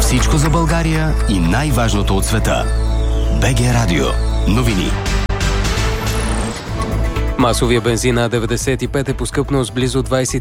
Всичко за България и най-важното от света. БГ Радио. Новини. Масовия бензин А95 е поскъпнал с близо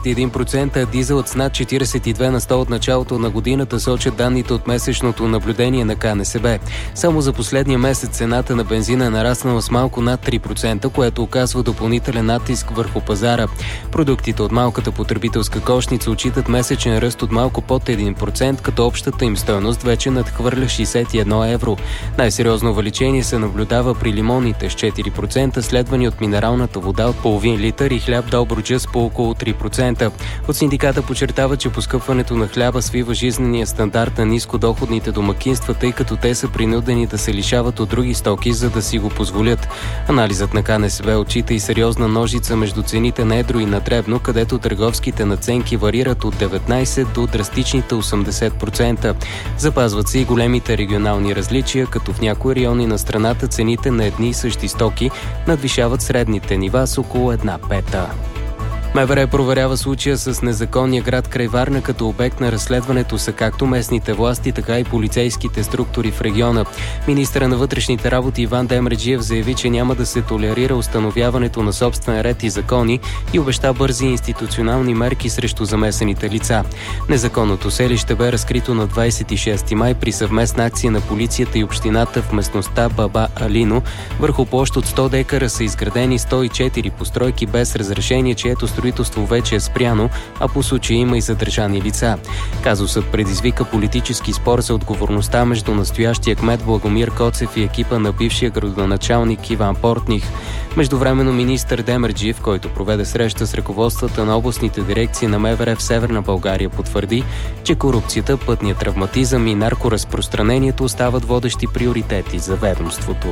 21%, а дизелът с над 42 на 100 от началото на годината, сочат данните от месечното наблюдение на КНСБ. Само за последния месец цената на бензина е нараснала с малко над 3%, което оказва допълнителен натиск върху пазара. Продуктите от малката потребителска кошница отчитат месечен ръст от малко под 1%, като общата им стойност вече надхвърля 61 евро. Най-сериозно увеличение се наблюдава при лимоните с 4%, следвани от минералната вода от половин литър и хляб Добруджа по около 3%. От синдиката подчертава, че поскъпването на хляба свива жизнения стандарт на нискодоходните домакинства, тъй като те са принудени да се лишават от други стоки, за да си го позволят. Анализът на КНСБ отчита и сериозна ножица между цените на едро и на дребно, където търговските надценки варират от 19 до драстичните 80%. Запазват се и големите регионални различия, като в някои райони на страната цените на едни и същи стоки надвишават средните нива с около 1/5. МВР проверява случая с незаконния град край Варна, като обект на разследването са както местните власти, така и полицейските структури в региона. Министърът на вътрешните работи Иван Демерджиев заяви, че няма да се толерира установяването на собствен ред и закони и обеща бързи институционални мерки срещу замесените лица. Незаконното селище бе разкрито на 26 май при съвместна акция на полицията и общината в местността Баба Алино. Върху площ от 100 декара са изградени 104 постройки без разрешение, чието строителство вече е спряно, а по случая има и задържани лица. Казусът предизвика политически спор за отговорността между настоящия кмет Благомир Коцев и екипа на бившия градоначалник Иван Портних. Междувременно министър Демерджиев, който проведе среща с ръководствата на областните дирекции на МВР в Северна България, потвърди, че корупцията, пътният травматизъм и наркоразпространението остават водещи приоритети за ведомството.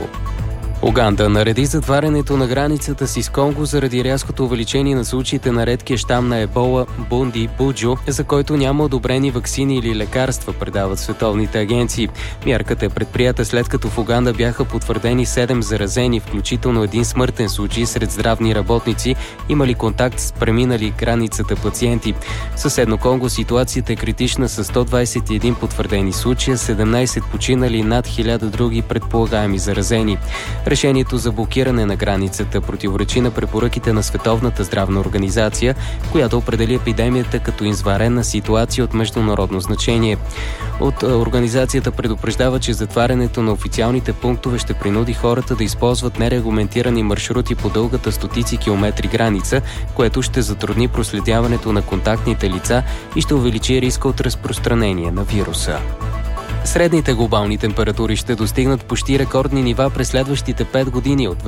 Уганда нареди затварянето на границата си с Конго заради рязкото увеличение на случаите на редкия щам на ебола Бунди Буджо, за който няма одобрени ваксини или лекарства, предават световните агенции. Мярката е предприята след като в Уганда бяха потвърдени 7 заразени, включително един смъртен случай сред здравни работници, имали контакт с преминали границата пациенти. В съседно Конго ситуацията е критична с 121 потвърдени случая, 17 починали и над 1000 други предполагаеми заразени. Решението за блокиране на границата противоречи на препоръките на Световната здравна организация, която определи епидемията като извънредна ситуация от международно значение. От организацията предупреждава, че затварянето на официалните пунктове ще принуди хората да използват нерегламентирани маршрути по дългата стотици километри граница, което ще затрудни проследяването на контактните лица и ще увеличи риска от разпространение на вируса. Средните глобални температури ще достигнат почти рекордни нива през следващите 5 години от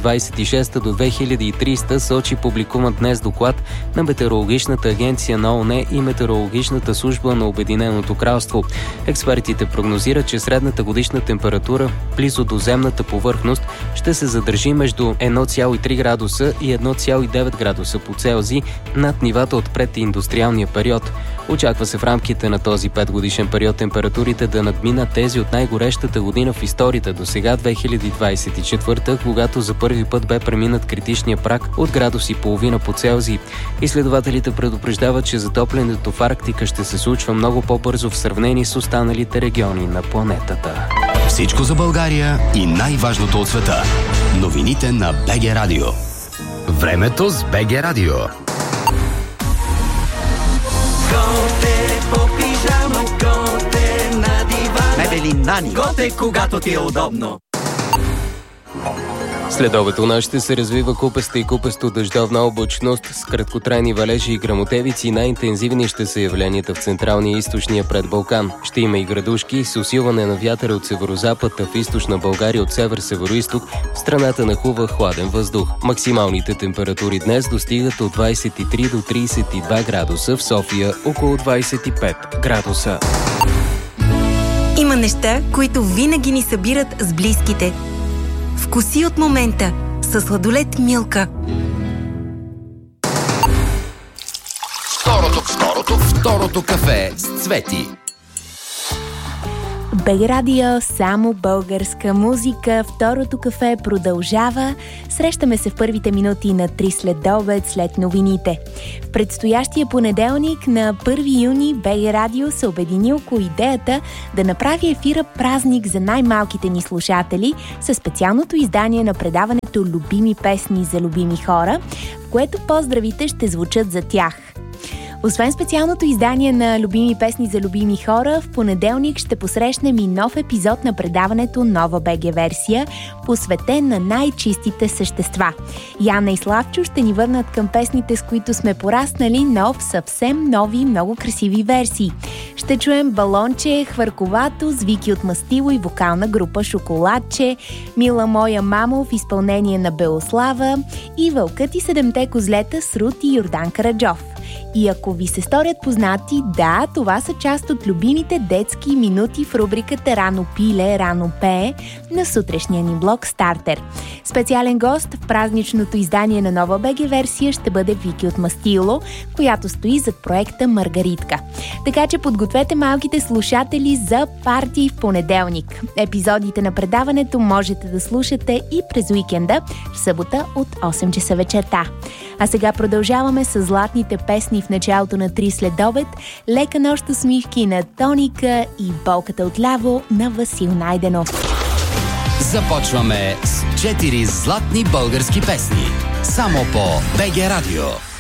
2026 до 2030, сочи публикуван днес доклад на Метеорологичната агенция на ООН и Метеорологичната служба на Обединеното кралство. Експертите прогнозират, че средната годишна температура близо до земната повърхност ще се задържи между 1,3 градуса и 1,9 градуса по Целзий над нивата от прединдустриалния период. Очаква се в рамките на този 5-годишен период температурите да надминат тези от най-горещата година в историята до сега 2024, когато за първи път бе преминат критичния праг от градус и половина по Целзий. Изследователите предупреждават, че затоплянето в Арктика ще се случва много по-бързо в сравнение с останалите региони на планетата. Всичко за България и най-важното от света. Новините на БГ Радио. Времето с БГ Радио. Готе, когато ти е удобно. След у нас ще се развива купеста и купесто дъждовна облачност с краткотрайни валежи и гръмотевици. Най-интензивни ще са явленията в централния и източния предбалкан. Ще има и градушки с усилване на вятъра от северозапад, а в източна България от север-североизток в страната нахува хладен въздух. Максималните температури днес достигат от 23 до 32 градуса, в София около 25 градуса. Има неща, които винаги ни събират с близките. Вкуси от момента със сладолед Милка. Второто кафе с Цвети. БГ Радио, само българска музика. Второто кафе продължава. Срещаме се в първите минути на 3 следобед след новините. В предстоящия понеделник на 1 юни БГ Радио се обедини около идеята да направи ефира празник за най-малките ни слушатели със специалното издание на предаването "Любими песни за любими хора", в което поздравите ще звучат за тях. Освен специалното издание на "Любими песни за любими хора", в понеделник ще посрещнем и нов епизод на предаването "Нова БГ версия", посветен на най-чистите същества. Яна и Славчо ще ни върнат към песните, с които сме пораснали, но в съвсем нови, много красиви версии. Ще чуем "Балонче", "Хвърковато" с Вики от Мастило и вокална група "Шоколадче", "Мила моя мамо" в изпълнение на Белослава и "Вълкът и 7-те козлета" с Рут и Йордан Караджов. И ако ви се сторят познати, да, това са част от любимите детски минути в рубриката "Рано пиле, рано пее" на сутрешния ни блок "Стартер". Специален гост в празничното издание на "Нова БГ версия" ще бъде Вики от Мастило, която стои зад проекта "Маргаритка". Така че подгответе малките слушатели за парти в понеделник. Епизодите на предаването можете да слушате и през уикенда, в събота от 8 часа вечерта. А сега продължаваме с златните песни в началото на 3 следобед, "Лека нощ" усмивки на Тоника и "Болката отляво" на Васил Найденов. Започваме с 4 златни български песни. Само по БГ Радио.